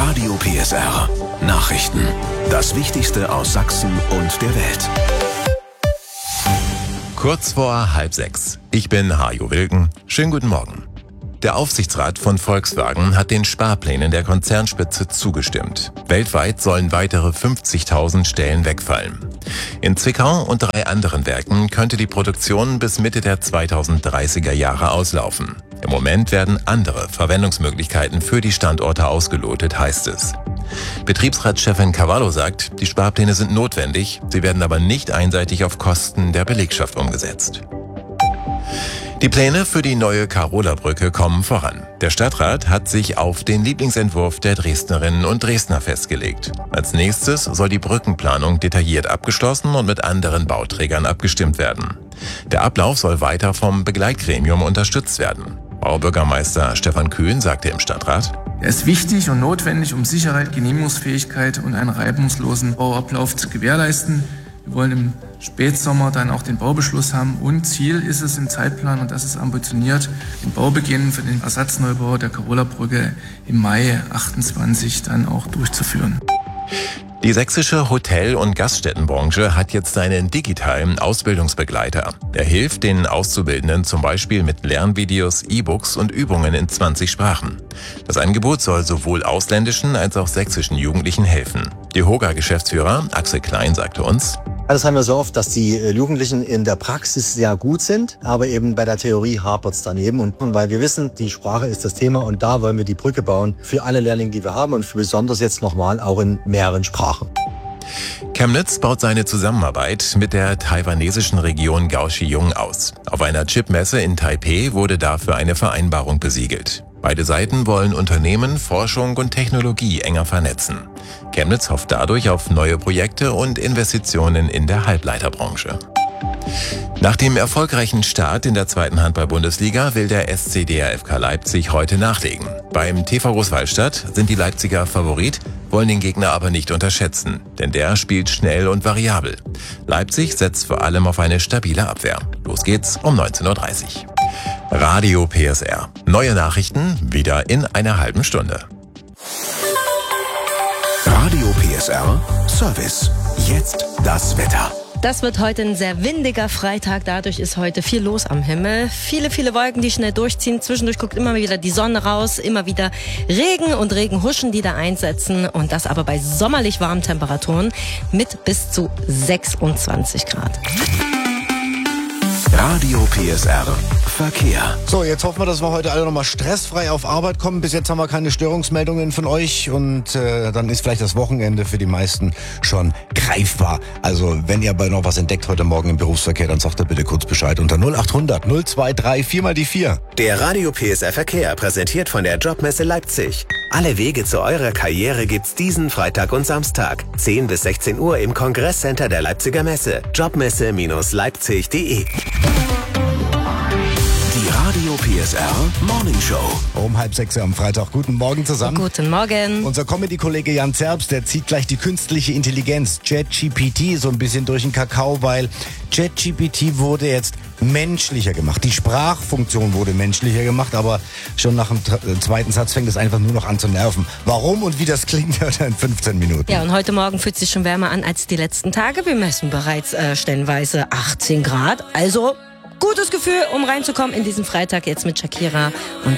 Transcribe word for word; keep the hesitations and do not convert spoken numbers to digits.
Radio P S R. Nachrichten. Das Wichtigste aus Sachsen und der Welt. Kurz vor halb sechs. Ich bin Hajo Wilken. Schönen guten Morgen. Der Aufsichtsrat von Volkswagen hat den Sparplänen der Konzernspitze zugestimmt. Weltweit sollen weitere fünfzigtausend Stellen wegfallen. In Zwickau und drei anderen Werken könnte die Produktion bis Mitte der zweitausenddreißiger Jahre auslaufen. Im Moment werden andere Verwendungsmöglichkeiten für die Standorte ausgelotet, heißt es. Betriebsratschefin Cavallo sagt, die Sparpläne sind notwendig, sie werden aber nicht einseitig auf Kosten der Belegschaft umgesetzt. Die Pläne für die neue Karola-Brücke kommen voran. Der Stadtrat hat sich auf den Lieblingsentwurf der Dresdnerinnen und Dresdner festgelegt. Als nächstes soll die Brückenplanung detailliert abgeschlossen und mit anderen Bauträgern abgestimmt werden. Der Ablauf soll weiter vom Begleitgremium unterstützt werden. Baubürgermeister Stefan Kühn sagte im Stadtrat: Er ist wichtig und notwendig, um Sicherheit, Genehmigungsfähigkeit und einen reibungslosen Bauablauf zu gewährleisten. Wir wollen im Spätsommer dann auch den Baubeschluss haben und Ziel ist es im Zeitplan, und das ist ambitioniert, den Baubeginn für den Ersatzneubau der Karola-Brücke im Mai achtundzwanzig dann auch durchzuführen. Die sächsische Hotel- und Gaststättenbranche hat jetzt einen digitalen Ausbildungsbegleiter. Er hilft den Auszubildenden zum Beispiel mit Lernvideos, E-Books und Übungen in zwanzig Sprachen. Das Angebot soll sowohl ausländischen als auch sächsischen Jugendlichen helfen. Die Hoga-Geschäftsführer Axel Klein sagte uns: Das haben wir so oft, dass die Jugendlichen in der Praxis sehr gut sind, aber eben bei der Theorie hapert es daneben. Und weil wir wissen, die Sprache ist das Thema und da wollen wir die Brücke bauen für alle Lehrlinge, die wir haben und für besonders jetzt nochmal auch in mehreren Sprachen. Chemnitz baut seine Zusammenarbeit mit der taiwanesischen Region Kaohsiung aus. Auf einer Chipmesse in Taipeh wurde dafür eine Vereinbarung besiegelt. Beide Seiten wollen Unternehmen, Forschung und Technologie enger vernetzen. Chemnitz hofft dadurch auf neue Projekte und Investitionen in der Halbleiterbranche. Nach dem erfolgreichen Start in der zweiten Handball-Bundesliga will der S C D R F K Leipzig heute nachlegen. Beim T V Großwallstadt sind die Leipziger Favorit, wollen den Gegner aber nicht unterschätzen, denn der spielt schnell und variabel. Leipzig setzt vor allem auf eine stabile Abwehr. Los geht's um neunzehn Uhr dreißig. Radio P S R. Neue Nachrichten wieder in einer halben Stunde. Radio P S R Service. Jetzt das Wetter. Das wird heute ein sehr windiger Freitag, dadurch ist heute viel los am Himmel. Viele, viele Wolken, die schnell durchziehen. Zwischendurch guckt immer wieder die Sonne raus, immer wieder Regen und Regenhuschen, die da einsetzen. Und das aber bei sommerlich warmen Temperaturen mit bis zu sechsundzwanzig Grad. Radio P S R Verkehr. So, jetzt hoffen wir, dass wir heute alle nochmal stressfrei auf Arbeit kommen. Bis jetzt haben wir keine Störungsmeldungen von euch und äh, dann ist vielleicht das Wochenende für die meisten schon greifbar. Also wenn ihr aber noch was entdeckt heute Morgen im Berufsverkehr, dann sagt ihr bitte kurz Bescheid unter null acht hundert null zwei drei vier mal die vier. Der Radio P S R Verkehr, präsentiert von der Jobmesse Leipzig. Alle Wege zu eurer Karriere gibt's diesen Freitag und Samstag. zehn bis sechzehn Uhr im Kongresscenter der Leipziger Messe. Jobmesse Leipzig punkt de. Die Radio P S R Morning Show. Um halb sechs am Freitag. Guten Morgen zusammen. Guten Morgen. Unser Comedy-Kollege Jan Zerbst, der zieht gleich die künstliche Intelligenz ChatGPT so ein bisschen durch den Kakao, weil ChatGPT wurde jetzt menschlicher gemacht. Die Sprachfunktion wurde menschlicher gemacht, aber schon nach dem zweiten Satz fängt es einfach nur noch an zu nerven. Warum und wie das klingt, hört er in fünfzehn Minuten. Ja, und heute Morgen fühlt es sich schon wärmer an als die letzten Tage. Wir messen bereits äh, stellenweise achtzehn Grad. Also gutes Gefühl, um reinzukommen in diesen Freitag jetzt mit Shakira und